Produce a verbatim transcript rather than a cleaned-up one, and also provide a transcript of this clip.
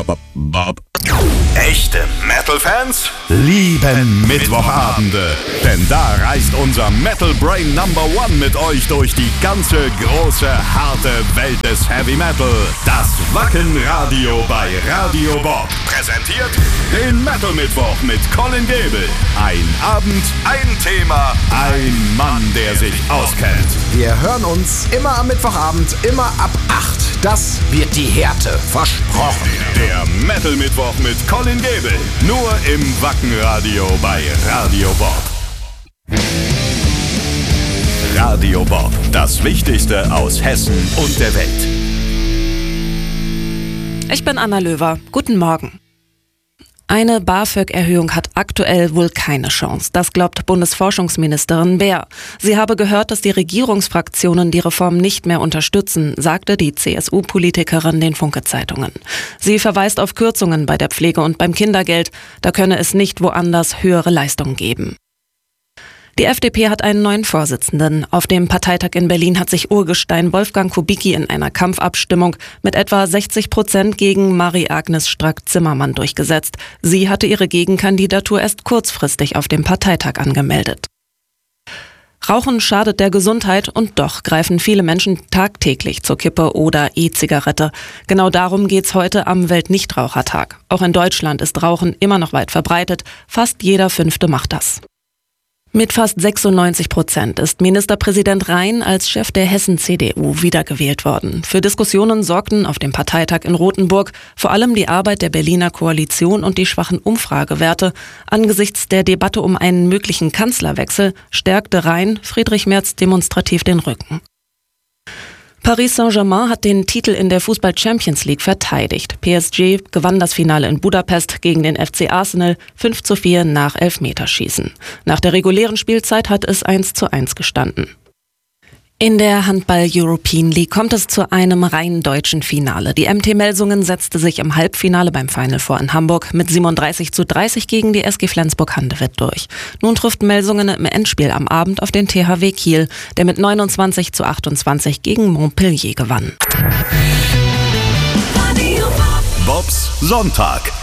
Bob, Bob. Echte Metal-Fans Lieben Mittwochabende, denn da reist unser Metal Brain Number One mit euch durch die ganze große, harte Welt des Heavy Metal. Das Wacken-Radio bei Radio Bob präsentiert den Metal Mittwoch mit Colin Gebel. Ein Abend, ein Thema, ein Mann, der sich auskennt. Wir hören uns immer am Mittwochabend, immer ab acht. Das wird die Härte, versprochen. Der Metal Mittwoch mit Colin Gebel, nur im Wacken-Radio bei Radio Bob. Radio Bob, das Wichtigste aus Hessen und der Welt. Ich bin Anna Löwer. Guten Morgen. Eine BAföG-Erhöhung hat aktuell wohl keine Chance. Das glaubt Bundesforschungsministerin Beer. Sie habe gehört, dass die Regierungsfraktionen die Reform nicht mehr unterstützen, sagte die C S U-Politikerin den Funke-Zeitungen. Sie verweist auf Kürzungen bei der Pflege und beim Kindergeld. Da könne es nicht woanders höhere Leistungen geben. Die F D P hat einen neuen Vorsitzenden. Auf dem Parteitag in Berlin hat sich Urgestein Wolfgang Kubicki in einer Kampfabstimmung mit etwa sechzig Prozent gegen Marie-Agnes Strack-Zimmermann durchgesetzt. Sie hatte ihre Gegenkandidatur erst kurzfristig auf dem Parteitag angemeldet. Rauchen schadet der Gesundheit und doch greifen viele Menschen tagtäglich zur Kippe oder E-Zigarette. Genau darum geht's heute am Weltnichtrauchertag. Auch in Deutschland ist Rauchen immer noch weit verbreitet. Fast jeder Fünfte macht das. Mit fast sechsundneunzig Prozent ist Ministerpräsident Rhein als Chef der Hessen-C D U wiedergewählt worden. Für Diskussionen sorgten auf dem Parteitag in Rothenburg vor allem die Arbeit der Berliner Koalition und die schwachen Umfragewerte. Angesichts der Debatte um einen möglichen Kanzlerwechsel stärkte Rhein Friedrich Merz demonstrativ den Rücken. Paris Saint-Germain hat den Titel in der Fußball-Champions League verteidigt. P S G gewann das Finale in Budapest gegen den F C Arsenal fünf zu vier nach Elfmeterschießen. Nach der regulären Spielzeit hat es eins zu eins gestanden. In der Handball-European League kommt es zu einem rein deutschen Finale. Die M T Melsungen setzte sich im Halbfinale beim Final Four in Hamburg mit siebenunddreißig zu dreißig gegen die S G Flensburg-Handewitt durch. Nun trifft Melsungen im Endspiel am Abend auf den T H W Kiel, der mit neunundzwanzig zu achtundzwanzig gegen Montpellier gewann. Bobs Sonntag.